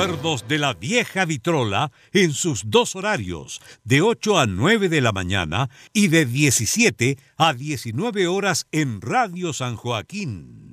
recuerdos de la vieja vitrola en sus dos horarios, de 8 a 9 de la mañana y de 17 a 19 horas en Radio San Joaquín.